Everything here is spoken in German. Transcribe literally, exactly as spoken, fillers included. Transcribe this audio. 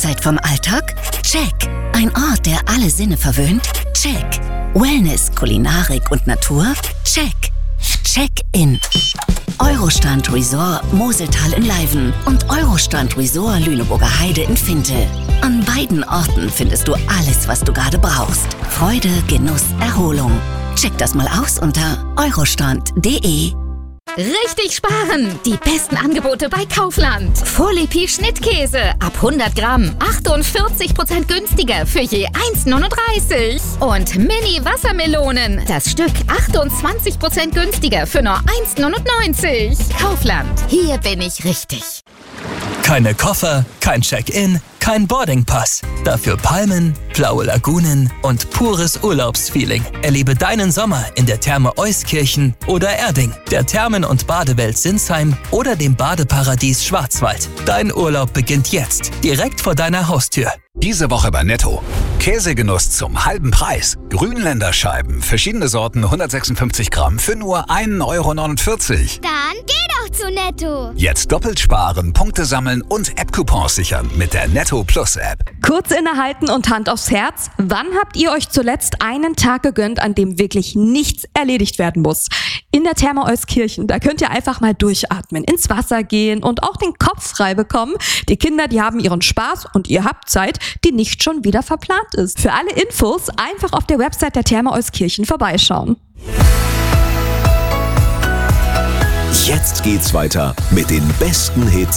Abseits vom Alltag? Check. Ein Ort, der alle Sinne verwöhnt? Check. Wellness, Kulinarik und Natur? Check. Check-in. Eurostrand Resort Moseltal in Leiven und Eurostrand Resort Lüneburger Heide in Finte. An beiden Orten findest du alles, was du gerade brauchst. Freude, Genuss, Erholung. Check das mal aus unter eurostrand punkt de. Richtig sparen! Die besten Angebote bei Kaufland. Fourlipi Schnittkäse ab hundert Gramm achtundvierzig Prozent günstiger für je eins neununddreißig. Und Mini-Wassermelonen, das Stück achtundzwanzig Prozent günstiger für nur eins neunundneunzig. Kaufland, hier bin ich richtig. Keine Koffer, kein Check-in, kein Boardingpass. Dafür Palmen, blaue Lagunen und pures Urlaubsfeeling. Erlebe deinen Sommer in der Therme Euskirchen oder Erding, der Thermen- und Badewelt Sinsheim oder dem Badeparadies Schwarzwald. Dein Urlaub beginnt jetzt, direkt vor deiner Haustür. Diese Woche bei Netto. Käsegenuss zum halben Preis. Grünländerscheiben, verschiedene Sorten, hundertsechsundfünfzig Gramm für nur ein Euro neunundvierzig. Dann geh doch zu Netto. Jetzt doppelt sparen, Punkte sammeln und App-Coupons sichern mit der Netto Plus App. Kurz innehalten und Hand aufs Herz. Wann habt ihr euch zuletzt einen Tag gegönnt, an dem wirklich nichts erledigt werden muss? In der Therme Euskirchen, da könnt ihr einfach mal durchatmen, ins Wasser gehen und auch den Kopf frei bekommen. Die Kinder, die haben ihren Spaß und ihr habt Zeit, die nicht schon wieder verplant ist. Für alle Infos einfach auf der Website der Therme Euskirchen vorbeischauen. Jetzt geht's weiter mit den besten Hits